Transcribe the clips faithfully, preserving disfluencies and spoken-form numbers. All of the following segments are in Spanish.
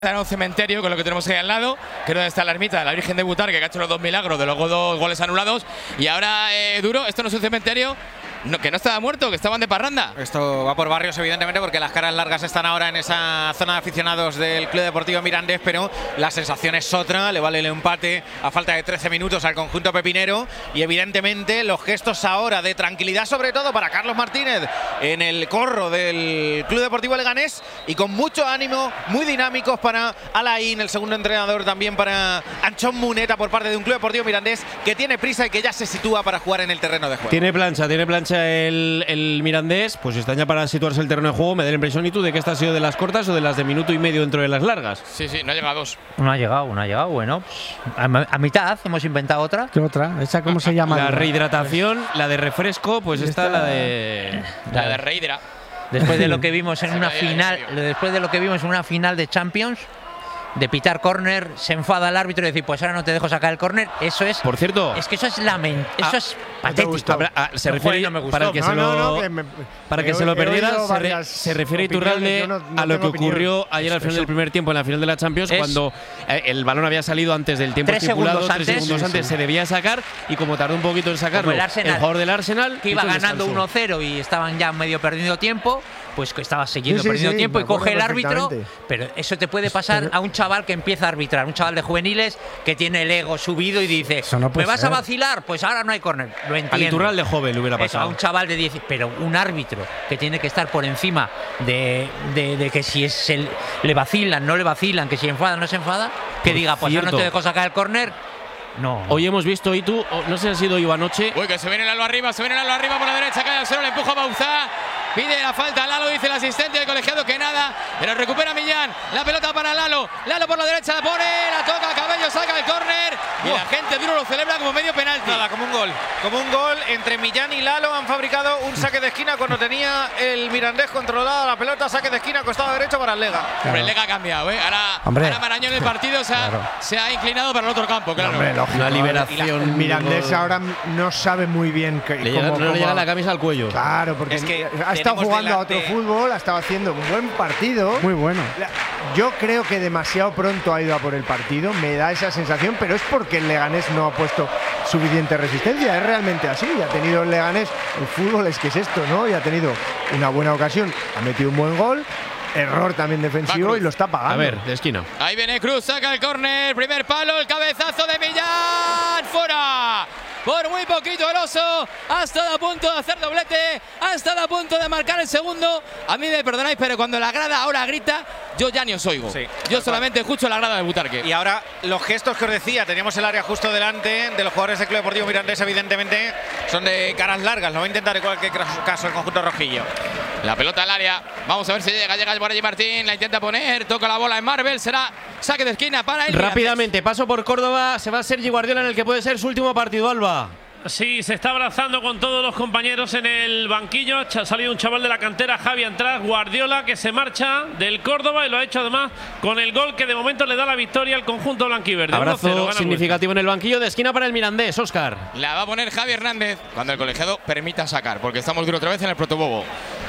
Era un cementerio con lo que tenemos ahí al lado, que es donde está la ermita de la Virgen de Butarque, que ha hecho los dos milagros de los dos goles anulados. Y ahora, eh, Duro, esto no es un cementerio, no, que no estaba muerto, que estaban de parranda. Esto va por barrios, evidentemente, porque las caras largas están ahora en esa zona de aficionados del Club Deportivo Mirandés, pero la sensación es otra. Le vale el empate a falta de trece minutos al conjunto pepinero. Y evidentemente los gestos ahora de tranquilidad, sobre todo para Carlos Martínez en el corro del Club Deportivo Leganés, y con mucho ánimo, muy dinámicos para Alain, el segundo entrenador, también para Anchón Muneta por parte de un Club Deportivo Mirandés que tiene prisa y que ya se sitúa para jugar en el terreno de juego. Tiene plancha, tiene plancha el, el Mirandés, pues está ya para situarse el terreno de juego. Me da la impresión, ¿y tú, de que esta ha sido de las cortas o de las de minuto y medio dentro de las largas? Sí, sí, no ha llegado a dos. No ha llegado, no ha llegado, bueno, a, a mitad hemos inventado otra. ¿Qué otra? ¿Esa cómo se llama? La rehidratación, la de refresco, pues esta, la de… La de Reidra. Después de lo que vimos en una final, después de lo que vimos en una final de Champions, de pitar córner, se enfada el árbitro y decir, pues ahora no te dejo sacar el córner. Eso es… Por cierto… Es que eso es lament… Eso ah, es patético. Ah, ah, se refiere, no me gustó. para el que no, se lo, no, no, que me, para que he, se lo perdiera, se, re, se refiere Iturralde no, no a lo que opinión. ocurrió ayer al final del primer tiempo, en la final de la Champions, es, cuando eh, el balón había salido antes del tiempo tres estipulado, segundos tres antes, segundos sí, antes sí. se debía sacar, y como tardó un poquito en sacarlo, el, el, Arsenal, el jugador del Arsenal, que iba ganando uno uno cero y estaban ya medio perdiendo tiempo, pues que estaba siguiendo sí, sí, perdiendo sí, tiempo, y coge el árbitro. perfectamente. Pero eso te puede pasar Pero, a un chaval que empieza a arbitrar, un chaval de juveniles que tiene el ego subido y dice, no ¿me vas ser. a vacilar? Pues ahora no hay córner. Lo entiendo. Al Iturralde joven le hubiera Eso, pasado. a un chaval de diez, pero un árbitro que tiene que estar por encima de, de, de que si es el, le vacilan, no le vacilan, que si enfada, no se enfada, que Por diga, pues ahora no cierto. te dejo sacar el córner. No. Hoy hemos visto, y tú, no sé si ha sido hoy o anoche… Uy, que se viene Lalo arriba, se viene Lalo arriba por la derecha, cae al suelo, le empuja a Bauzá. Pide la falta a Lalo, dice el asistente del colegiado que nada, pero recupera Millán. La pelota para Lalo, Lalo por la derecha la pone, la toca, Cabello saca el córner y oh. la gente Duro lo celebra como medio penalti. Nada, como un gol. Como un gol entre Millán y Lalo. Han fabricado un saque de esquina cuando tenía el Mirandés controlada la pelota. Saque de esquina, costado derecho para el Lega. Claro. Hombre, el Lega ha cambiado, ¿eh? Ahora, Hombre. ahora Marañón en el partido se ha, Claro. se ha inclinado para el otro campo, claro. Hombre, lógico. La liberación. El Mirandés ahora no sabe muy bien que, Le cómo, llega, no cómo, le llega la camisa al cuello. Claro, porque Es que ha estado tenemos jugando a otro delante… fútbol, ha estado haciendo un buen partido. Muy bueno. Yo creo que demasiado pronto ha ido a por el partido, me da esa sensación, pero es porque el Leganés no ha puesto suficiente resistencia. Es realmente así. Ya ha tenido el Leganés, el fútbol es que es esto, ¿no? Y ha tenido una buena ocasión, ha metido un buen gol. Error también defensivo y lo está pagando. A ver, de esquina. Ahí viene Cruz, saca el córner, primer palo, el cabezazo de Millán, fuera. Por muy poquito el oso, ha estado a punto de hacer doblete, ha estado a punto de marcar el segundo. A mí me perdonáis, pero cuando la grada ahora grita, yo ya ni os oigo. Sí, yo solamente escucho la grada de Butarque. Y ahora los gestos que os decía, teníamos el área justo delante de los jugadores del Club Deportivo Mirandés, evidentemente son de caras largas. Lo va a intentar en cualquier caso el conjunto rojillo. La pelota al área, vamos a ver si llega, llega por allí Martín, la intenta poner, toca la bola en Marvel, será saque de esquina para él. Rápidamente, paso por Córdoba, se va Sergi Guardiola en el que puede ser su último partido, Alba. Sí, se está abrazando con todos los compañeros en el banquillo. Ha salido un chaval de la cantera, Javi Antras, Guardiola, que se marcha del Córdoba y lo ha hecho además con el gol que de momento le da la victoria al conjunto blanquiverde. Abrazo significativo en el banquillo, de esquina para el Mirandés, Óscar. La va a poner Javi Hernández cuando el colegiado permita sacar, porque estamos Duro otra vez en el protobobo.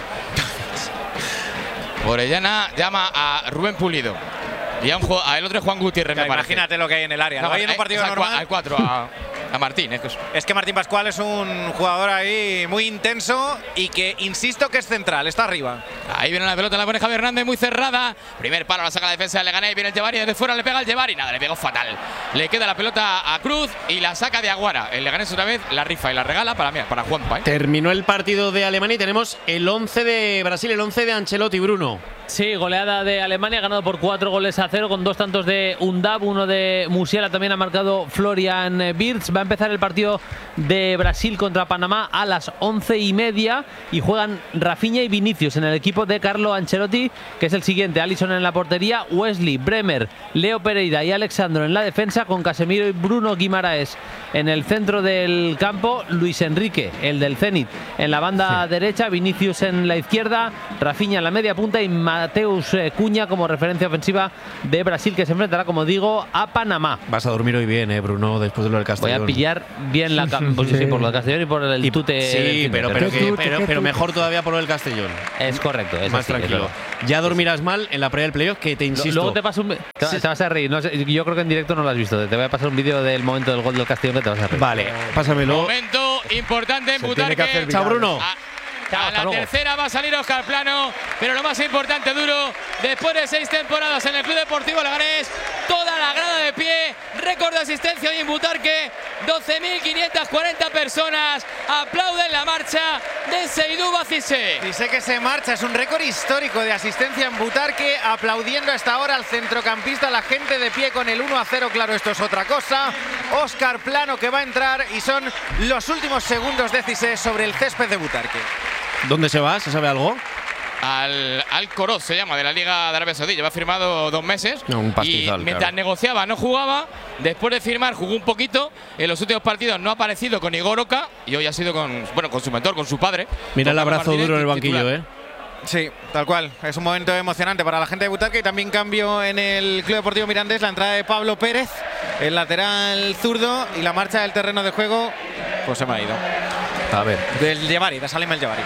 Orellana llama a Rubén Pulido y a, un, a el otro Juan Gutiérrez. Claro, imagínate lo que hay en el área. No, ¿Lo hay en un partido normal? Al cuatro, a, a Martín. Es que, es es que Martín Pascual es un jugador ahí muy intenso y que, insisto, que es central, está arriba. Ahí viene la pelota, la pone Javi Hernández, muy cerrada. Primer palo, la saca la defensa de Leganés, viene el Llevari, desde fuera le pega el Llevari. Nada, le pegó fatal. Le queda la pelota a Cruz y la saca de Aguara. El Leganés otra vez la rifa y la regala para, mira, para Juanpa. ¿eh? Terminó el partido de Alemania y tenemos el once de Brasil, el once de Ancelotti, Bruno. Sí, goleada de Alemania, ganado por cuatro goles a cero, con dos tantos de Undab, uno de Musiala, también ha marcado Florian Wirtz. Va a empezar el partido de Brasil contra Panamá a las once y media y juegan Rafinha y Vinicius en el equipo de Carlo Ancelotti, que es el siguiente: Alisson en la portería, Wesley, Bremer, Leo Pereira y Alexandro en la defensa, con Casemiro y Bruno Guimaraes en el centro del campo, Luis Enrique, el del Zenit, en la banda sí. derecha, Vinicius en la izquierda, Rafinha en la media punta y Ma Mateus eh, Cunha como referencia ofensiva de Brasil, que se enfrentará, como digo, a Panamá. Vas a dormir hoy bien, eh, Bruno, después de lo del Castellón. Voy a pillar bien la pues sí, sí, por lo del Castellón y por el Y- tute. Sí, pero, pero, ¿Qué que- tute, pero, qué pero tute? mejor todavía por lo del Castellón. Es correcto, es Más así, es tranquilo. verdad. Ya dormirás mal en la previa del playoff, que te Lo- insisto. Luego te paso un. Te, te vas a reír. No sé, yo creo que en directo no lo has visto. Te voy a pasar un vídeo del momento del gol del Castellón que te vas a reír. Vale, pásamelo. Momento importante en Se tiene que hacer Butarque. Chao, Bruno. A, Chao, a hasta la luego. tercera va a salir Óscar Plano, pero lo más importante, Duro, después de seis temporadas en el Club Deportivo Leganés, toda la grada de pie, récord de asistencia hoy en Butarque, doce mil quinientas cuarenta personas aplauden la marcha de Seydou Cissé. Y sé que se marcha, es un récord histórico de asistencia en Butarque, aplaudiendo hasta ahora al centrocampista, la gente de pie con el uno a cero, claro, esto es otra cosa. Óscar Plano que va a entrar y son los últimos segundos de Cissé sobre el césped de Butarque. ¿Dónde se va? ¿Se sabe algo? Al, al Coroz se llama, de la Liga de Arabia Saudí. Lleva firmado dos meses. No, un y pastizal, mientras claro. negociaba no jugaba. Después de firmar jugó un poquito. En los últimos partidos no ha aparecido con Igor Oca. Y hoy ha sido con, bueno, con su mentor, con su padre. Mira el con Carlos abrazo Martínez, duro en el titular. banquillo, ¿eh? Sí, tal cual. Es un momento emocionante para la gente de Butarque y también cambio en el Club Deportivo Mirandés. La entrada de Pablo Pérez, el lateral zurdo, y la marcha del terreno de juego, pues se me ha ido. A ver. Del Yevari, de Salim El Yevari.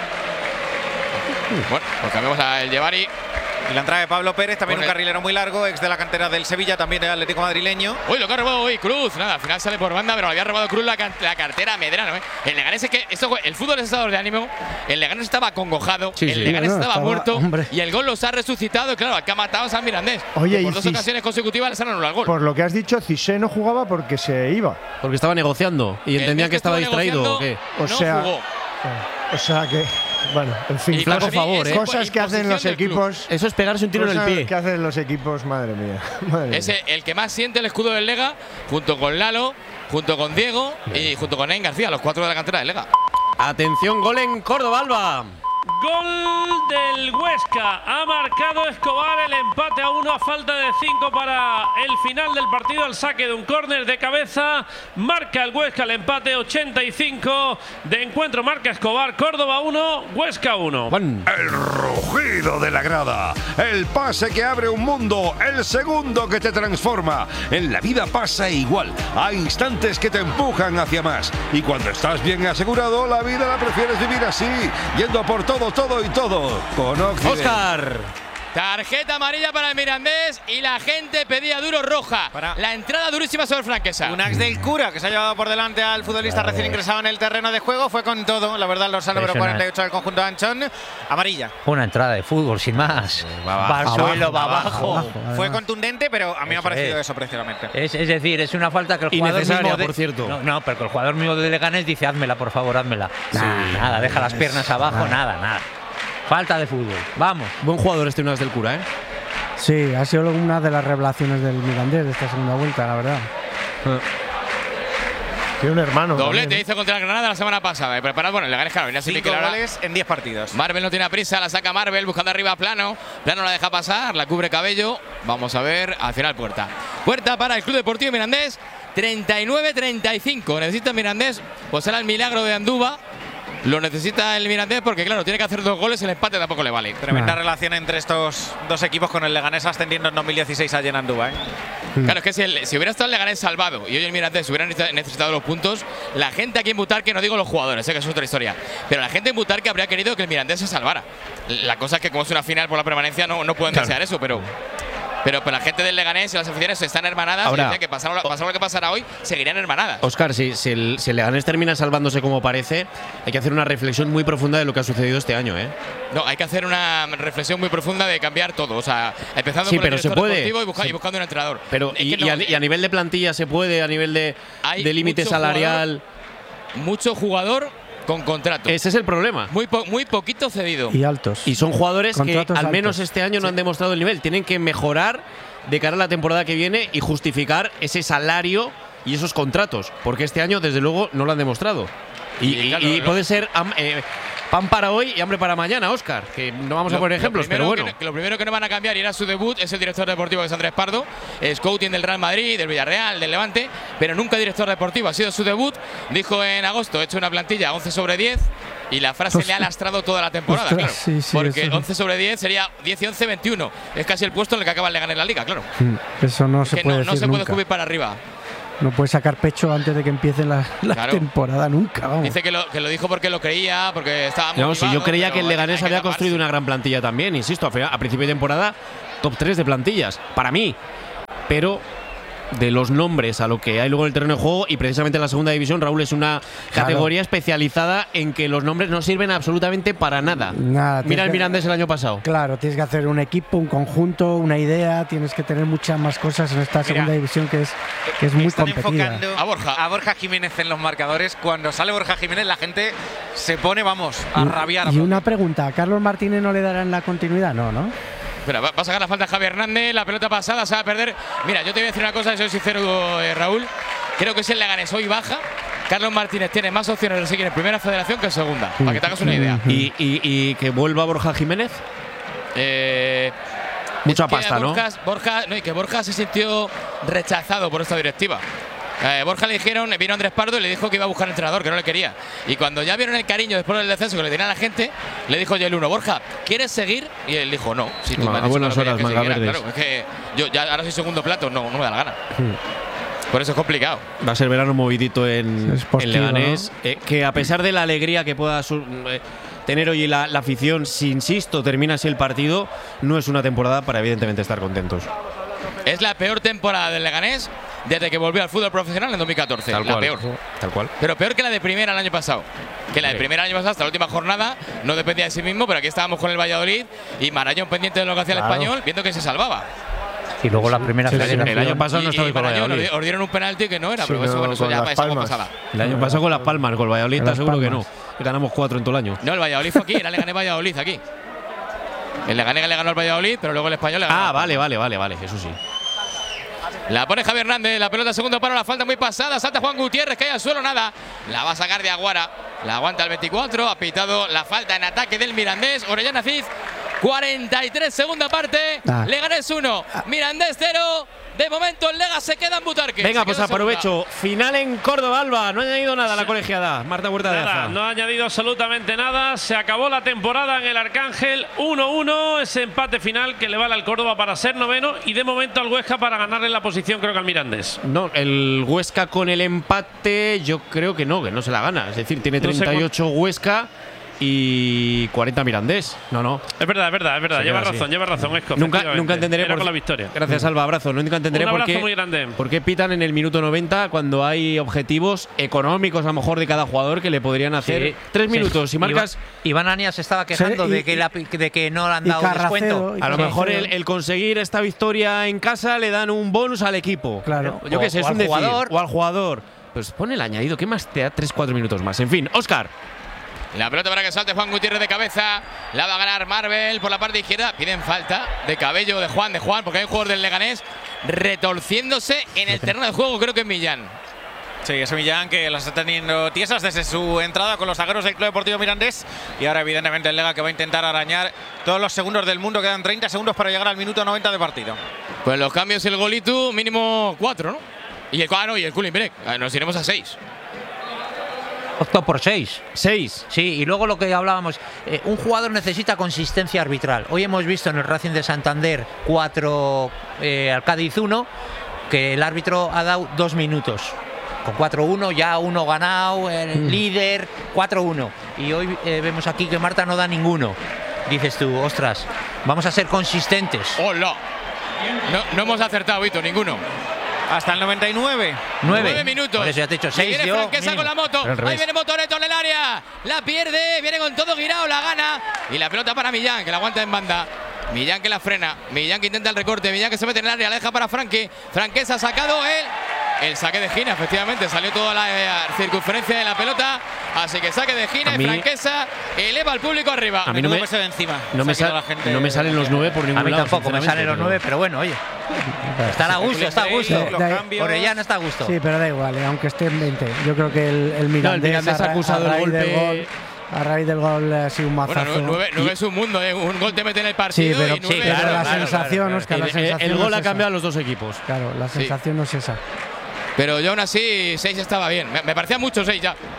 Bueno, pues cambiamos al Yevari. Y la entrada de Pablo Pérez, también Con un el- carrilero muy largo, ex de la cantera del Sevilla, también del Atlético madrileño. Uy, lo que ha robado hoy Cruz. Nada, al final sale por banda, pero había robado Cruz la, can- la cartera a Medrano. ¿eh? El Leganés es que esto, fue- el fútbol es estado de ánimo. El Leganés estaba acongojado. Sí, el sí. Leganés Bueno, estaba, estaba- muerto. hombre. Y el gol los ha resucitado. Y claro, acá ha matado a San Mirandés. Oye, que por y dos Cis- ocasiones consecutivas les han anulado el gol. Por lo que has dicho, Cissé no jugaba porque se iba. Porque estaba negociando y El entendían mes que estaba estuvo distraído o negociando, qué. O no sea, jugó. O sea que, bueno, en fin. Y flaco para mí favor, es ¿eh? Cosas que hacen los imposición del club. equipos. Eso es pegarse un tiro en el Cosas pie. que hacen los equipos, madre mía. Madre mía. Es el que más siente el escudo del Lega, junto con Lalo, junto con Diego y junto con Nain García, los cuatro de la cantera del Lega. Atención, gol en Córdoba, Alba. Gol del Huesca. Ha marcado Escobar el empate a uno a falta de cinco para el final del partido. Al saque de un córner de cabeza. Marca el Huesca el empate. ochenta y cinco de encuentro. Marca Escobar. Córdoba uno, Huesca uno. Juan. El rugido de la grada, el pase que abre un mundo, el segundo que te transforma. En la vida pasa igual, hay instantes que te empujan hacia más. Y cuando estás bien asegurado, la vida la prefieres vivir así, yendo por todo, todo y todo. Con Occident. Óscar. Tarjeta amarilla para el Mirandés y la gente pedía duro roja. Para- La entrada durísima sobre Franquesa. Un ax del Cura que se ha llevado por delante al futbolista recién ingresado en el terreno de juego. Fue con todo, la verdad, el dorsal número Impresionante. cuarenta y ocho del conjunto de Anchón. Amarilla. Una entrada de fútbol, sin más. Va al suelo, va abajo. Fue contundente, pero a mí me ha Eso parecido es. eso precisamente. Es, es decir, es una falta que el jugador Innecesaria, mismo de- por cierto. No, no, pero que el jugador mismo de Leganés dice, házmela, por favor, házmela. Nah, nada, deja las piernas abajo, nada, nada. Falta de fútbol. Vamos. Buen jugador este Unas del Cura, ¿eh? Sí, ha sido una de las revelaciones del Mirandés de esta segunda vuelta, la verdad. Tiene un hermano. Doblete también, ¿eh? hizo contra el Granada la semana pasada. Preparado, bueno, el Leganés, claro, venía sin Cinco Mikel ahora. goles en diez partidos. Marvel no tiene prisa, la saca Marvel, buscando arriba a Plano. Plano la deja pasar, la cubre Cabello. Vamos a ver, al final Puerta. Puerta para el Club Deportivo Mirandés, treinta y nueve treinta y cinco. Necesita el Mirandés, pues era el milagro de Andúba. Lo necesita el Mirandés porque, claro, tiene que hacer dos goles, el empate tampoco le vale. Tremenda Nah. relación entre estos dos equipos, con el Leganés ascendiendo en dos mil dieciséis allí en Andúba, ¿eh? Claro, es que si, el- si hubiera estado el Leganés salvado y hoy el Mirandés hubiera necesita- necesitado los puntos, la gente aquí en Butarque, no digo los jugadores, sé que eso es otra historia, pero la gente en Butarque habría querido que el Mirandés se salvara. La cosa es que como es una final por la permanencia no, no pueden desear eso, pero… Pero, pero la gente del Leganés y las aficiones están hermanadas. Ahora- y decía que pasara lo, pasara lo que pasará hoy, seguirían hermanadas. Óscar, si, si, el, si el Leganés termina salvándose como parece, hay que hacer una reflexión muy profunda de lo que ha sucedido este año, ¿eh? No, hay que hacer una reflexión muy profunda de cambiar todo. O sea, empezando Sí, por pero el se director puede. deportivo y, busca- Sí. y buscando un entrenador. Pero Es y, que no, y a, y a nivel de plantilla se puede, a nivel de, Hay de límite mucho salarial. mucho jugador con contrato. Ese es el problema. Muy, po- muy poquito cedido. Y altos. Y son jugadores que Contratos al menos altos. este año no han demostrado el nivel. Tienen que mejorar de cara a la temporada que viene y justificar ese salario y esos contratos. Porque este año, desde luego, no lo han demostrado. Y, Y y- claro, y lo- puede ser am- eh, pan para hoy y hambre para mañana, Óscar. Que no vamos a Lo- poner lo ejemplos, pero primero bueno. que no- que lo primero que no van a cambiar, y era su debut, es el director deportivo, que es Andrés Pardo. Es coaching del Real Madrid, del Villarreal, del Levante, pero nunca director deportivo. Ha sido su debut. Dijo en agosto, he hecho una plantilla once sobre diez. Y la frase Pues, le ha lastrado toda la temporada, ostras, claro. sí, sí, porque eso. once sobre diez sería diez y once, veintiuno. Es casi el puesto en el que acaba de ganar en la liga, claro. Eso no Es se que puede no, no decir se puede nunca. subir para arriba. No puede sacar pecho antes de que empiece la, la Claro. temporada nunca, vamos. Dice que lo, que lo dijo porque lo creía, porque estaba No, motivado. si yo creía pero que el hay- Leganés hay que había taparse. construido una gran plantilla también, insisto, a, final- a principio de temporada, top tres de plantillas, para mí. Pero de los nombres a lo que hay luego en el terreno de juego, y precisamente en la segunda división, Raúl, es una Claro. categoría especializada en que los nombres no sirven absolutamente para nada. Nada, Mira tienes el que- Mirandés el año pasado. Claro, tienes que hacer un equipo, un conjunto, una idea, tienes que tener muchas más cosas en esta segunda división que es, que es muy Están competida. enfocando A Borja. a Borja Jiménez en los marcadores. Cuando sale Borja Jiménez, la gente se pone, vamos, a rabiar. Y una pregunta, ¿a Carlos Martínez no le darán la continuidad? No, ¿no? Espera, va va a sacar la falta Javier Hernández, la pelota pasada se va a perder. Mira, yo te voy a decir una cosa, soy sincero, eh, Raúl. Creo que si el Leganés hoy baja, Carlos Martínez tiene más opciones de seguir en primera federación que en segunda, para que te hagas una idea. Y, y- y que vuelva Borja Jiménez. Eh, Mucha es que pasta, ¿no? Borja, Borja, no, y que Borja se sintió rechazado por esta directiva. Eh, Borja le dijeron, vino Andrés Pardo y le dijo que iba a buscar entrenador, que no le quería. Y cuando ya vieron el cariño después del descenso que le tenía a la gente, le dijo el uno, Borja, ¿quieres seguir? Y él dijo, no. Si tú No, me has a dicho buenas que no horas, querías que manga siguiera, verdes. claro, es que yo ya ahora soy segundo plato, no, no me da la gana. Por eso es complicado. Va a ser verano movidito en, Es postigo, en Leganés. eh, que a pesar de la alegría que pueda su- eh, tener hoy la, la afición, si insisto, termina así el partido, no es una temporada para evidentemente estar contentos. Es la peor temporada del Leganés desde que volvió al fútbol profesional en dos mil catorce. Tal la cual. peor. Tal cual. Pero peor que la de primera el año pasado. Que la de Sí. primera el año pasado, hasta la última jornada, no dependía de sí mismo, pero aquí estábamos con el Valladolid y Marañón pendiente de lo que hacía Claro. el Español, viendo que se salvaba. Y luego la primera Sí, sí, federación. el año pasado Y, no estaba y con Marañón Valladolid. os dieron un penalti que no era, Sí, pero eso, no, bueno, eso con ya Las es algo Palmas. pasada. El año pasado con Las Palmas, con el Valladolid, Con te Las aseguro que no. Palmas. Que ganamos cuatro en todo el año. No, el Valladolid fue aquí, era Leganés Valladolid aquí. El Leganés le ganó al Valladolid, pero luego el Español le ganó. Ah, vale, vale, vale, vale, eso sí. La pone Javier Hernández, la pelota segundo palo, la falta muy pasada, salta Juan Gutiérrez, cae al suelo, nada. La va a sacar de Aguara, la aguanta el veinticuatro, ha pitado la falta en ataque del Mirandés, Orellana Cid, cuarenta y tres, segunda parte, Ah. Leganés uno, Mirandés cero. De momento el Lega se queda en Butarque. Venga, se pues queda en segunda. aprovecho. Final en Córdoba, Alba. No ha añadido nada a la colegiada. Marta Huerta de Nada, Aza. no ha añadido absolutamente nada. Se acabó la temporada en el Arcángel uno uno. Ese empate final que le vale al Córdoba para ser noveno y de momento al Huesca para ganarle la posición, creo que al Mirandés. No, el Huesca con el empate, yo creo que no, que no se la gana. Es decir, tiene No sé treinta y ocho Huesca y cuarenta Mirandés. No, no. Es verdad, es verdad, es verdad. Se Lleva queda así. razón, lleva razón, Esco. Nunca, efectivamente. nunca entenderé Era por con la victoria. Gracias, Alba. Abrazo. Nunca entenderé Un por abrazo qué, muy grande. por qué pitan en el minuto noventa cuando hay objetivos económicos, a lo mejor, de cada jugador que le podrían hacer Sí, tres sí. minutos. Si marcas. Iván Anias se estaba quejando Sí, y- de, que la- de que no le han y dado Carracedo, descuento. y A lo Sí. mejor el, el conseguir esta victoria en casa le dan un bonus al equipo. Claro. Yo qué O- sé, es o un al decir. jugador. O al jugador. Pues pon el añadido. ¿Qué más te da? tres cuatro minutos más. En fin, Óscar. La pelota para que salte Juan Gutiérrez de cabeza. La va a ganar Marvel por la parte izquierda. Piden falta de cabello de Juan, de Juan, porque hay un jugador del Leganés retorciéndose en el terreno de juego, creo que es Millán. Sí, es Millán que las está teniendo tiesas desde su entrada con los zagueros del Club Deportivo Mirandés. Y ahora, evidentemente, el Lega que va a intentar arañar todos los segundos del mundo. Quedan treinta segundos para llegar al minuto noventa de partido. Pues los cambios, el golito, mínimo cuatro, ¿no? Y el, ah, no, y el Kulinberg. Nos iremos a seis. Optó por seis. seis. Sí, y luego lo que hablábamos, eh, un jugador necesita consistencia arbitral. Hoy hemos visto en el Racing de Santander cuatro eh, al Cádiz uno, que el árbitro ha dado dos minutos. Con cuatro uno, ya uno ganado, el Mm. líder, cuatro uno. Y hoy eh, vemos aquí que Marta no da ninguno. Dices tú, ostras, vamos a ser consistentes. ¡Hola! No, no hemos acertado, Vito, ninguno. Hasta el noventa y nueve. Nueve. Nueve minutos. Por eso ya te he dicho Y seis. viene yo, Franquesa mínimo. con la moto. Pero al Ahí revés. viene Motoreto en el área. La pierde. Viene con todo girado. La gana. Y la pelota para Millán, que la aguanta en banda. Millán que la frena. Millán que intenta el recorte. Millán que se mete en el área. La deja para Franque. Franquesa ha sacado él. El saque de Gina, efectivamente. Salió toda la eh, circunferencia de la pelota. Así que saque de Gina. A Y mí- Franquesa eleva al público arriba. A mí no Menudo me- peso de encima. No me, Se ha sal- quedado la gente- no me salen los nueve por ningún A mí lado. tampoco me salen los sinceramente, nueve, pero bueno, oye. Está a gusto, está a gusto. Los Da- cambios. Orellana está a gusto. Sí, pero da igual, eh, aunque esté en veinte. Yo creo que el, el Mirandés, Mirandés a ha ra- acusado a el raíz del golpe. gol, a raíz del gol ha sido un Bueno, mazazo. nueve, nueve Y- es un mundo. ¿eh? Un gol te mete en el Sí, partido. pero, y nueve, pero claro, la claro, sensación, claro, Óscar, El, la el- sensación el no gol es ha esa. cambiado a los dos equipos. Claro, la sensación no es esa. Pero yo aún así, seis estaba bien. Me, me parecía mucho seis ya.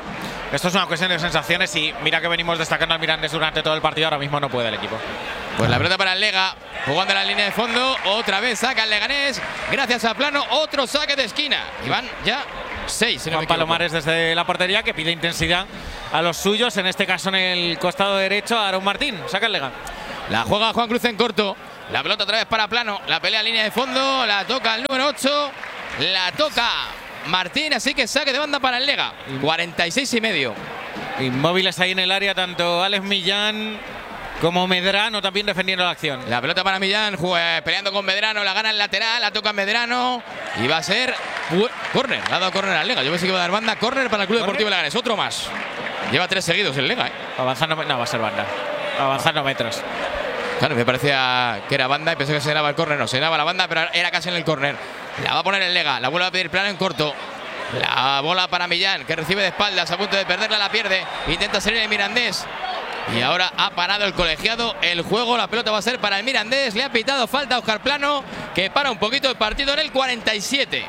esto es una cuestión de sensaciones y mira que venimos destacando al Mirandés durante todo el partido, ahora mismo no puede el equipo. Pues la pelota para el Lega, jugando en la línea de fondo, otra vez saca el Leganés, gracias a Plano, otro saque de esquina. Y van ya seis. Si no Juan Palomares desde la portería que pide intensidad a los suyos, en este caso en el costado derecho, a Aaron Martín, saca el Lega. La juega Juan Cruz en corto, la pelota otra vez para Plano, la pelea en línea de fondo, la toca el número ocho, la toca Martín, así que saque de banda para el Lega, cuarenta y seis y medio. Inmóviles ahí en el área, tanto Alex Millán como Medrano también defendiendo la acción. La pelota para Millán, juega, peleando con Medrano, la gana el lateral, la toca Medrano y va a ser córner. Le ha dado córner al Lega. Yo pensé que iba a dar banda, córner para el Club Deportivo Leganés. Otro más. Lleva tres seguidos el Lega, ¿eh? Avanzando, no va a ser banda. Avanzando metros. Claro, me parecía que era banda y pensé que se llenaba el córner. No, se llenaba la banda, pero era casi en el córner. La va a poner el Lega, la vuelve a pedir Plano en corto. La bola para Millán, que recibe de espaldas, a punto de perderla, la pierde. Intenta salir el Mirandés. Y ahora ha parado el colegiado el juego. La pelota va a ser para el Mirandés. Le ha pitado falta a Óscar Plano, que para un poquito el partido en el cuarenta y siete.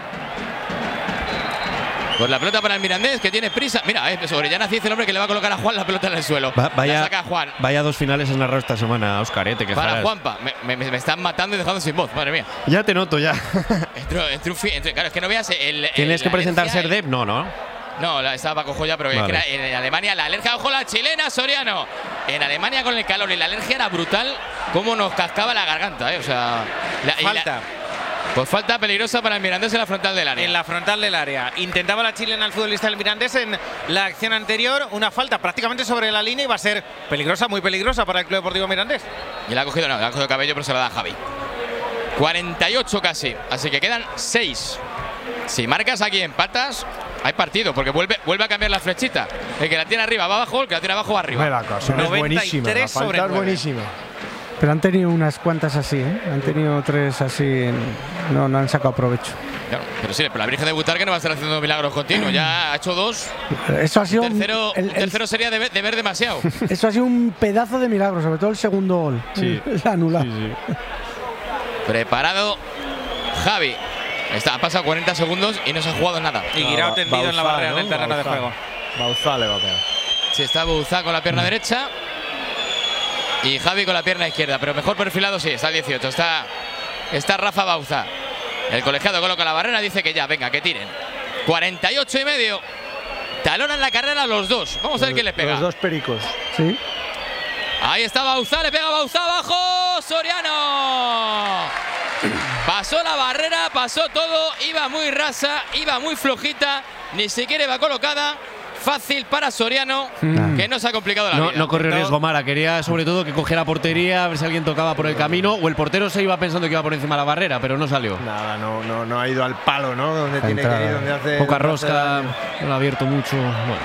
Pues la pelota para el Mirandés, que tiene prisa. Mira, eh, sobre Orellana dice el hombre que le va a colocar a Juan la pelota en el suelo. Va, vaya, la saca Juan. Vaya dos finales en narrado esta semana, Óscar, eh, te quejarás. Para Juanpa. Me, me, me están matando y dejando sin voz, madre mía. Ya te noto, ya. Entro, entro, entro, claro, es que no veas el. ¿Tienes el, que presentar alergia, Serdep? No, no. No, la, estaba Paco Joya, pero vale. Que era en Alemania la alergia, ojo, la chilena, Soriano. En Alemania con el calor y la alergia era brutal, cómo nos cascaba la garganta, ¿eh? O sea, la, falta. La, pues falta peligrosa para el Mirandés en la frontal del área. En la frontal del área. Intentaba la chilena al futbolista del Mirandés en la acción anterior, una falta prácticamente sobre la línea y va a ser peligrosa, muy peligrosa para el Club Deportivo Mirandés. Y la ha cogido, no, la ha cogido Cabello, pero se la da a Javi. cuarenta y ocho casi, así que quedan seis. Si marcas aquí empatas, hay partido, porque vuelve, vuelve a cambiar la flechita. El que la tiene arriba va abajo, el que la tiene abajo va arriba. La ocasión es buenísima, la falta es buenísima. Pero han tenido unas cuantas así, ¿eh? Han tenido tres así, en... no, no han sacado provecho. Claro, pero sí, pero la Virgen de Butar que no va a estar haciendo milagros continuos, ya ha hecho dos. Eso ha sido el tercero, el, el, tercero sería de ver, de ver demasiado. Eso ha sido un pedazo de milagro, sobre todo el segundo gol. Sí. El anulado. Sí, sí. Preparado Javi. Está, ha pasado cuarenta segundos y no se ha jugado nada. Y Guirao no, tendido Bauzá, en la barrera, ¿no? en el terreno Bauzá. de juego. Bauzá le va a pegar. Sí, está Bauzá con la pierna mm. derecha. Y Javi con la pierna izquierda, pero mejor perfilado sí, está el dieciocho. Está, está Rafa Bauzá. El colegiado coloca la barrera, dice que ya, venga, que tiren. cuarenta y ocho y medio. Talonan la carrera los dos. Vamos a ver quién le pega. Los dos pericos. Sí. Ahí está Bauzá, le pega Bauzá abajo. Soriano. Pasó la barrera, pasó todo. Iba muy rasa, iba muy flojita. Ni siquiera iba colocada. Fácil para Soriano, mm. que no se ha complicado la no, vida. No corrió riesgo Mara, quería sobre todo que cogiera portería, a ver si alguien tocaba por el camino, o el portero se iba pensando que iba por encima de la barrera, pero no salió. Nada, no, no, no ha ido al palo, ¿no? Donde La tiene entrada. que ir, donde hace. Poca donde rosca, hace lo ha abierto mucho. Bueno.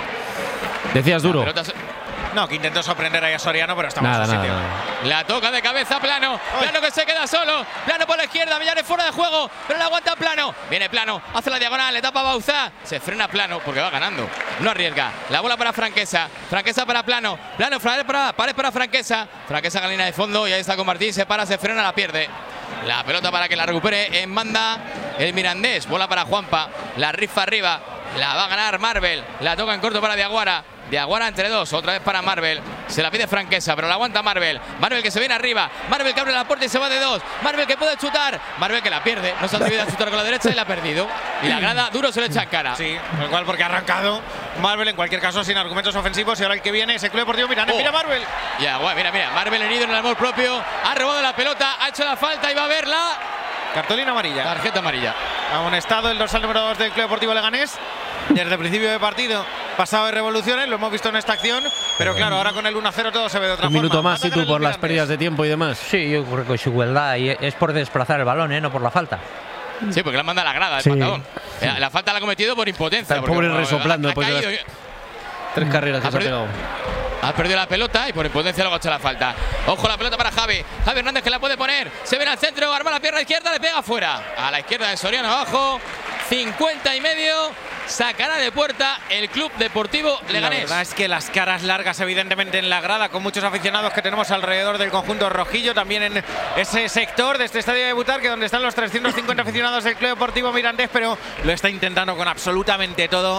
Decías duro. No, que intentó sorprender ahí a Soriano, pero estaba Nada, en su nada, sitio. nada. La toca de cabeza Plano. Plano que se queda solo. Plano por la izquierda. Millares fuera de juego. Pero la aguanta Plano. Viene Plano. Hace la diagonal. Le tapa Bauzá. Se frena Plano porque va ganando. No arriesga. La bola para Franquesa. Franquesa para Plano. Plano para, pared para Franquesa. Franquesa en la línea de fondo. Y ahí está con Martín. Se para, se frena, la pierde. La pelota para que la recupere en banda el Mirandés. Bola para Juanpa. La rifa arriba. La va a ganar Marvel. La toca en corto para Diaguara. Diaguara entre dos, otra vez para Marvel. Se la pide Franquesa, pero la aguanta Marvel. Marvel que se viene arriba. Marvel que abre la puerta y se va de dos. Marvel que puede chutar. Marvel que la pierde. No se ha atrevido a chutar con la derecha y la ha perdido. Y la grada duro se le echa en cara. Sí, tal cual porque ha arrancado Marvel en cualquier caso sin argumentos ofensivos. Y ahora el que viene es el Club Deportivo Mirandés. Oh. Mira Marvel. Ya, bueno, mira, mira. Marvel herido en el amor propio. Ha robado la pelota. Ha hecho la falta y va a verla. Cartulina amarilla. Tarjeta amarilla. Amonestado el dorsal número dos del Club Deportivo Leganés. Desde el principio de partido, pasado de revoluciones, lo hemos visto en esta acción, pero claro, ahora con el uno a cero todo se ve de otra Un forma. minuto más, Va a y tú, atacar por el las pérdidas de tiempo y demás. Sí, yo creo que es igualdad y es por desplazar el balón, ¿eh? No por la falta. Sí, porque la manda a la grada, el Sí. patadón. La, la falta la ha cometido por impotencia. Está el porque, pobre bueno, resoplando ha- ha después de caído las y- tres carreras que Ha se ha perdido- pegado. Ha perdido la pelota y por impotencia luego ha hecho la falta. Ojo la pelota para Javi. Javi Hernández que la puede poner. Se viene al centro, arma la pierna izquierda, le pega afuera. A la izquierda de Soriano abajo. cincuenta y medio. Sacará de puerta el Club Deportivo La Leganés. verdad es que las caras largas evidentemente en la grada con muchos aficionados que tenemos alrededor del conjunto rojillo, también en ese sector de este estadio de Butarque donde están los trescientos cincuenta aficionados del Club Deportivo Mirandés, pero lo está intentando con absolutamente todo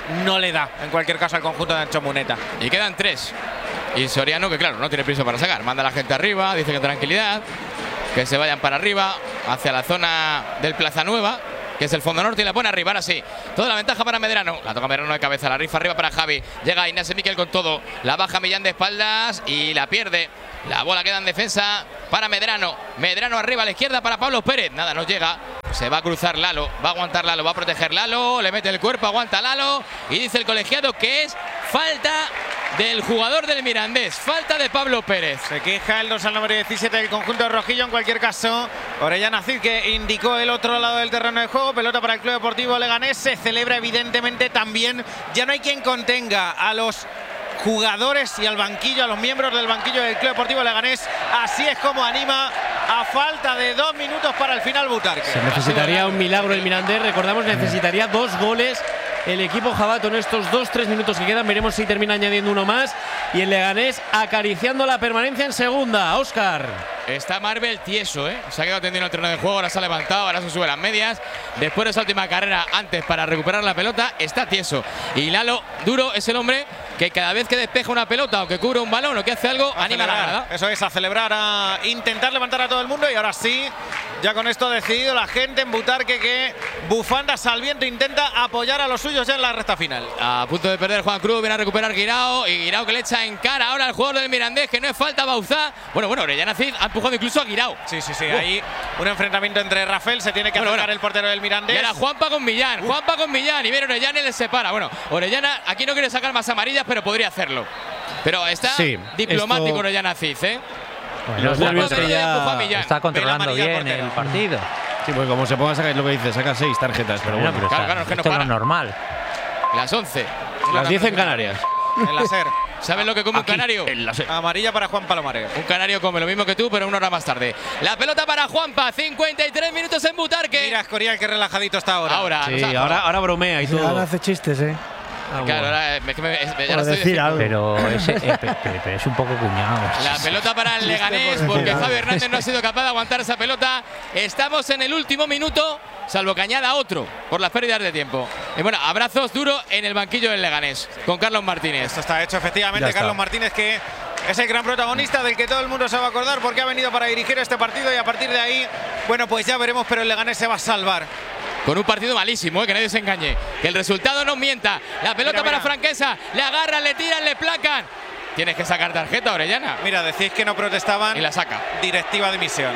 no le da, en cualquier caso, al conjunto de Ancho Muneta. Y quedan tres. Y Soriano, que claro, no tiene prisa para sacar. Manda a la gente arriba, dice que tranquilidad, que se vayan para arriba, hacia la zona del Plaza Nueva, que es el fondo norte, y la pone arriba. Ahora sí, toda la ventaja para Medrano. La toca Medrano de cabeza, la rifa arriba para Javi. Llega Inés Miquel con todo. La baja Millán de espaldas y la pierde. La bola queda en defensa para Medrano. Medrano arriba a la izquierda para Pablo Pérez. Nada, nos llega. Se va a cruzar Lalo. Va a aguantar Lalo, va a proteger Lalo. Le mete el cuerpo, aguanta Lalo. Y dice el colegiado que es falta del jugador del Mirandés. Falta de Pablo Pérez. Se queja el dorsal número diecisiete del conjunto de Rojillo. En cualquier caso, Orellana Cid, que indicó el otro lado del terreno de juego. Pelota para el Club Deportivo Leganés. Se celebra evidentemente también. Ya no hay quien contenga a los jugadores y al banquillo, a los miembros del banquillo del Club Deportivo Leganés. Así es como anima a falta de dos minutos para el final Butarque. Se necesitaría un milagro el Mirandés. Recordamos, necesitaría dos goles el equipo jabato en estos dos tres minutos que quedan. Veremos si termina añadiendo uno más. Y el Leganés acariciando la permanencia en segunda. Óscar. Está Marvel tieso, ¿eh? Se ha quedado tendido en el terreno de juego, ahora se ha levantado, ahora se sube las medias. Después de esa última carrera, antes para recuperar la pelota, está tieso. Y Lalo Duro es el hombre que cada vez que despeja una pelota o que cubre un balón o que hace algo, a anima a la grada. Eso es, a celebrar, a intentar levantar a todo el mundo. Y ahora sí, ya con esto decidido la gente en Butarque, que bufandas al viento intenta apoyar a los suyos ya en la recta final. A punto de perder Juan Cruz, viene a recuperar Guirao. Y Guirao que le echa en cara ahora al jugador del Mirandés, que no es falta Bauzá. Bueno, bueno, Orellana Cid ha empujado incluso a Guirao. Sí, sí, sí. Uh. Ahí un enfrentamiento entre Rafael, se tiene que bueno, acercar bueno. el portero del Mirandés. Y ahora Juanpa con Millán, uh. Juanpa con Millán. Y viene Orellana y les separa. Bueno, Orellana aquí no quiere sacar más amarillas, pero podría hacerlo. Pero está sí, diplomático esto... Orellana Cid, ¿eh? Bueno, los nervios que ya está controlando bien el partido. Sí, pues como se ponga a sacar lo que dice, saca seis tarjetas, pero bueno. bueno pero claro, está, claro, es que no esto para. Es lo normal. Las once. Las diez en Canarias. En la SER. ¿Sabes lo que come Aquí, un canario? En la SER. Amarilla para Juan Palomares. Un canario come lo mismo que tú, pero una hora más tarde. La pelota para Juanpa, cincuenta y tres minutos en Butarque. Mira, Escorial, qué relajadito está ahora. Ahora, sí, o sea, ahora, ahora bromea y todo. Ahora hace chistes, ¿eh? Ah, claro, bueno. ahora es que me, es, ya Por lo estoy decir diciendo. algo. Pero, ese, eh, pero, pero es un poco cuñado. La pelota para el Leganés, porque Javi Hernández no ha sido capaz de aguantar esa pelota. Estamos en el último minuto, salvo que añada otro por las pérdidas de tiempo. Y bueno, abrazos duros en el banquillo del Leganés, con Carlos Martínez. Esto está hecho, efectivamente, Carlos Martínez, que es el gran protagonista del que todo el mundo se va a acordar, porque ha venido para dirigir este partido y a partir de ahí, bueno, pues ya veremos, pero el Leganés se va a salvar. Con un partido malísimo, ¿eh? Que nadie se engañe. Que el resultado no mienta. La pelota Mira, para mira. Franquesa. Le agarran, le tiran, le placan. Tienes que sacar tarjeta, Orellana. Mira, decís que no protestaban. Y la saca. Directiva de dimisión.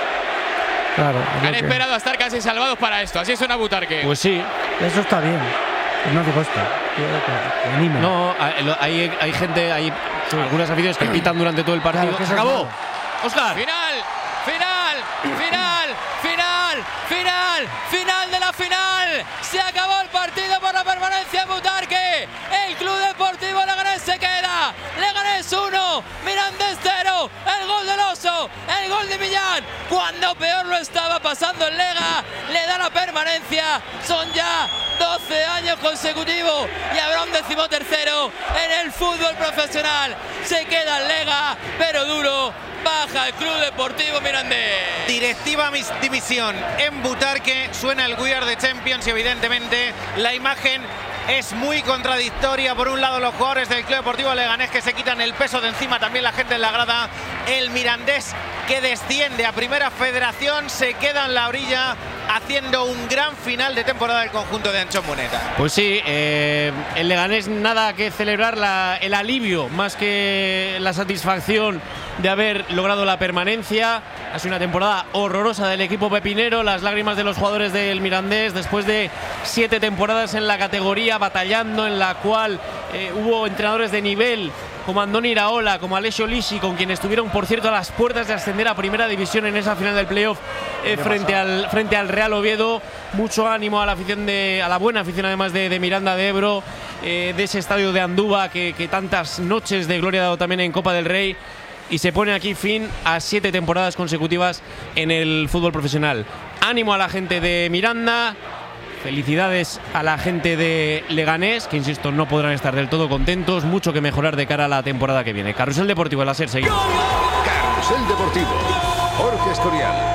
Claro. Han lo que- esperado a estar casi salvados para esto. Así suena Butarque. Pues sí. Eso está bien. No digo esto. Quiero que- que anime. No, hay, hay gente, hay algunas aficiones que pitan durante todo el partido. Claro, que ¡Se eso es acabó! malo. ¡Óscar! Final, final, final, final, final, final de la final. Se acabó el partido por la permanencia en Butarque. El Club Deportivo Leganés se queda. Leganés uno, Mirandés cero. El gol del Oso, el gol de Millán. Cuando peor lo estaba pasando el Lega, le da la permanencia. Son ya doce años consecutivos y habrá un decimotercero en el fútbol profesional. Se queda el Lega, pero duro. Baja el Club Deportivo Mirandés. Directiva mis- dimisión en Butarque. Suena el We Are the Champions y evidentemente la imagen es muy contradictoria. Por un lado, los jugadores del Club Deportivo Leganés que se quitan el peso de encima, también la gente en la grada. El Mirandés que desciende a Primera Federación, se queda en la orilla haciendo un gran final de temporada del conjunto de Anchón Muneta. Pues sí, eh, el Leganés nada que celebrar, la, el alivio más que la satisfacción de haber logrado la permanencia. Ha sido una temporada horrorosa del equipo pepinero, las lágrimas de los jugadores del Mirandés después de siete temporadas en la categoría batallando, en la cual eh, hubo entrenadores de nivel como Andoni Iraola, como Alessio Lisi, con quien estuvieron, por cierto, a las puertas de ascender a Primera División en esa final del playoff eh, frente, al, frente al Real Oviedo. Mucho ánimo a la afición de, a la buena afición además de, de Miranda de Ebro, eh, de ese estadio de Andúba que, que tantas noches de gloria ha dado también en Copa del Rey. Y se pone aquí fin a siete temporadas consecutivas en el fútbol profesional. Ánimo a la gente de Miranda. Felicidades a la gente de Leganés, que insisto, no podrán estar del todo contentos. Mucho que mejorar de cara a la temporada que viene. Carrusel Deportivo en la SER, seguimos. Carrusel Deportivo. Jorge Escorial.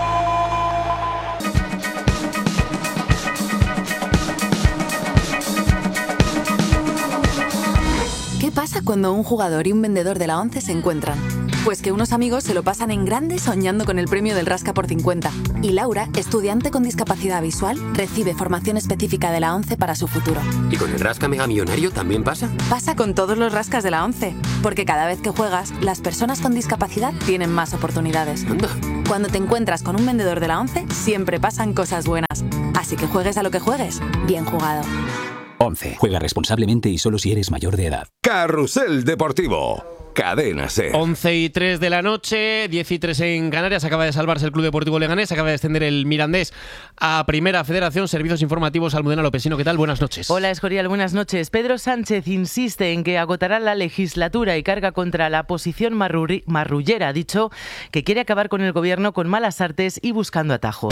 pasa cuando un jugador y un vendedor de la ONCE se encuentran? Pues que unos amigos se lo pasan en grande soñando con el premio del Rasca por cincuenta. Y Laura, estudiante con discapacidad visual, recibe formación específica de la ONCE para su futuro. ¿Y con el Rasca Mega Millonario también pasa? Pasa con todos los rascas de la ONCE, porque cada vez que juegas, las personas con discapacidad tienen más oportunidades. Anda. Cuando te encuentras con un vendedor de la ONCE, siempre pasan cosas buenas. Así que juegues a lo que juegues, bien jugado. ONCE. Juega responsablemente y solo si eres mayor de edad. Carrusel Deportivo. Cadena SER. once y tres de la noche, diez y tres en Canarias. Acaba de salvarse el Club Deportivo Leganés, acaba de descender el Mirandés a Primera Federación. Servicios informativos, Almudena Lopesino, ¿qué tal? Buenas noches. Hola, Escorial, buenas noches. Pedro Sánchez insiste en que agotará la legislatura y carga contra la posición marruri- marrullera. Ha dicho que quiere acabar con el gobierno con malas artes y buscando atajos.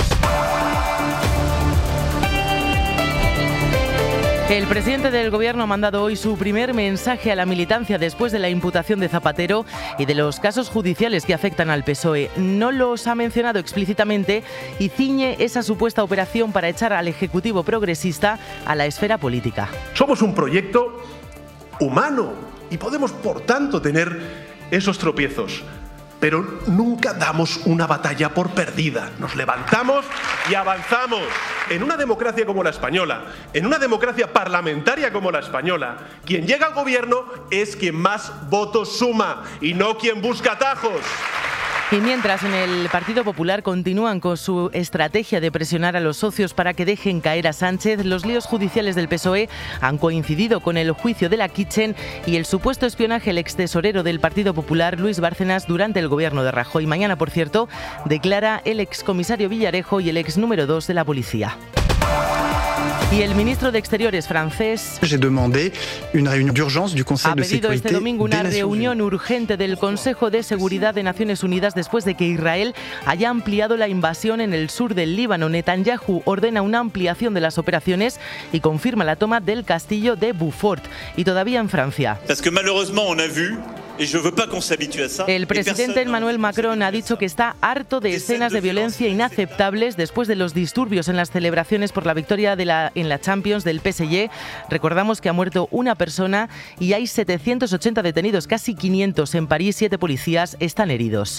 El presidente del Gobierno ha mandado hoy su primer mensaje a la militancia después de la imputación de Zapatero y de los casos judiciales que afectan al P S O E. No los ha mencionado explícitamente y ciñe esa supuesta operación para echar al Ejecutivo progresista a la esfera política. Somos un proyecto humano y podemos, por tanto, tener esos tropiezos. Pero nunca damos una batalla por perdida. Nos levantamos y avanzamos. En una democracia como la española, en una democracia parlamentaria como la española, quien llega al gobierno es quien más votos suma y no quien busca atajos. Y mientras en el Partido Popular continúan con su estrategia de presionar a los socios para que dejen caer a Sánchez, los líos judiciales del P S O E han coincidido con el juicio de la Kitchen y el supuesto espionaje al extesorero del Partido Popular, Luis Bárcenas, durante el gobierno de Rajoy. Mañana, por cierto, declara el excomisario Villarejo y el ex número dos de la policía. Y el ministro de Exteriores francés J'ai demandé une réunion d'urgence du Conseil ha de pedido sécurité este domingo una des Nations reunión urgente del Consejo de Seguridad de Naciones Unidas después de que Israel haya ampliado la invasión en el sur del Líbano. Netanyahu ordena una ampliación de las operaciones y confirma la toma del castillo de Beaufort. Y todavía en Francia. Parce que malheureusement on a vu. El presidente Emmanuel Macron ha dicho que está harto de escenas de violencia inaceptables después de los disturbios en las celebraciones por la victoria de la, en la Champions del P S G. Recordamos que ha muerto una persona y hay setecientos ochenta detenidos, casi quinientos en París, siete policías están heridos.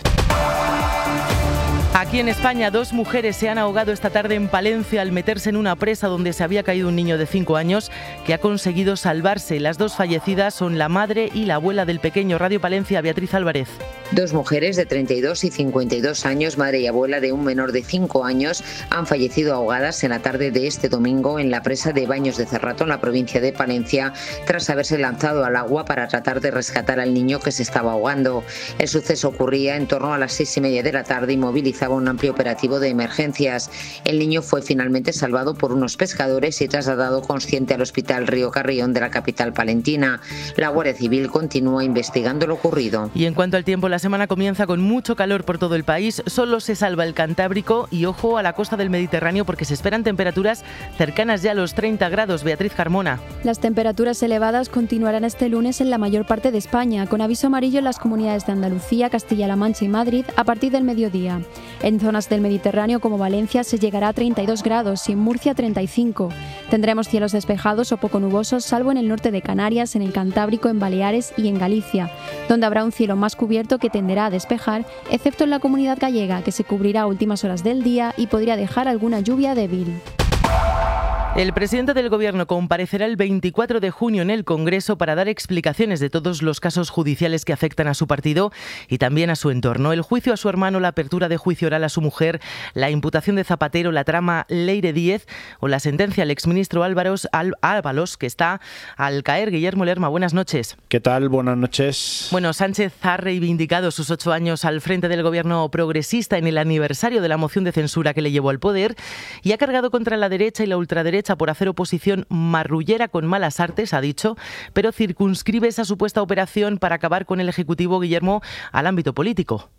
Aquí en España, dos mujeres se han ahogado esta tarde en Palencia al meterse en una presa donde se había caído un niño de cinco años que ha conseguido salvarse. Las dos fallecidas son la madre y la abuela del pequeño. Radio Palencia, Beatriz Álvarez. Dos mujeres de treinta y dos y cincuenta y dos años, madre y abuela de un menor de cinco años, han fallecido ahogadas en la tarde de este domingo en la presa de Baños de Cerrato, en la provincia de Palencia, tras haberse lanzado al agua para tratar de rescatar al niño que se estaba ahogando. El suceso ocurría en torno a las seis y media de la tarde y movilizaba un amplio operativo de emergencias. El niño fue finalmente salvado por unos pescadores y trasladado consciente al Hospital Río Carrión de la capital palentina. La Guardia Civil continúa investigando lo ocurrido. Y en cuanto al tiempo, la semana comienza con mucho calor por todo el país. Solo se salva el Cantábrico y ojo a la costa del Mediterráneo porque se esperan temperaturas cercanas ya a los treinta grados. Beatriz Carmona. Las temperaturas elevadas continuarán este lunes en la mayor parte de España, con aviso amarillo en las comunidades de Andalucía, Castilla-La Mancha y Madrid a partir del mediodía. En zonas del Mediterráneo como Valencia se llegará a treinta y dos grados y en Murcia treinta y cinco. Tendremos cielos despejados o poco nubosos, salvo en el norte de Canarias, en el Cantábrico, en Baleares y en Galicia, donde habrá un cielo más cubierto que tenderá a despejar, excepto en la Comunidad Gallega, que se cubrirá a últimas horas del día y podría dejar alguna lluvia débil. El presidente del Gobierno comparecerá el veinticuatro de junio en el Congreso para dar explicaciones de todos los casos judiciales que afectan a su partido y también a su entorno. El juicio a su hermano, la apertura de juicio oral a su mujer, la imputación de Zapatero, la trama Leire Díez o la sentencia al exministro Álvaros, Al, Ábalos, que está al caer. Guillermo Lerma, buenas noches. ¿Qué tal? Buenas noches. Bueno, Sánchez ha reivindicado sus ocho años al frente del Gobierno progresista en el aniversario de la moción de censura que le llevó al poder y ha cargado contra la derecha y la ultraderecha por hacer oposición marrullera con malas artes, ha dicho, pero circunscribe esa supuesta operación para acabar con el Ejecutivo, Guillermo, al ámbito político.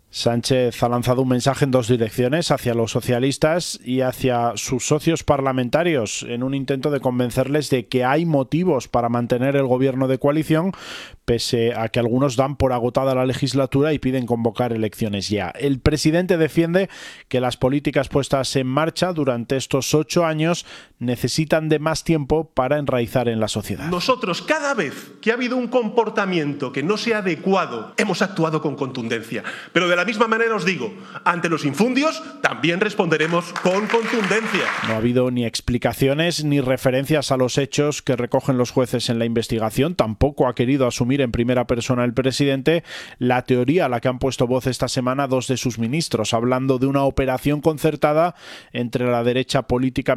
Sánchez ha lanzado un mensaje en dos direcciones, hacia los socialistas y hacia sus socios parlamentarios, en un intento de convencerles de que hay motivos para mantener el gobierno de coalición, pese a que algunos dan por agotada la legislatura y piden convocar elecciones ya. El presidente defiende que las políticas puestas en marcha durante estos ocho años necesitan de más tiempo para enraizar en la sociedad. Nosotros, cada vez que ha habido un comportamiento que no sea adecuado, hemos actuado con contundencia. Pero de la misma manera os digo, ante los infundios también responderemos con contundencia. No ha habido ni explicaciones ni referencias a los hechos que recogen los jueces en la investigación. Tampoco ha querido asumir en primera persona el presidente la teoría a la que han puesto voz esta semana dos de sus ministros, hablando de una operación concertada entre la derecha política